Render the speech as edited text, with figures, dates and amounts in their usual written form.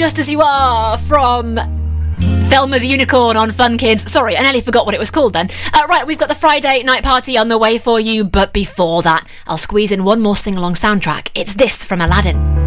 Just As You Are from Thelma the Unicorn on Fun Kids. Sorry, I nearly forgot what it was called then. Right, we've got the Friday night party on the way for you, but before that, I'll squeeze in one more sing-along soundtrack. It's this from Aladdin.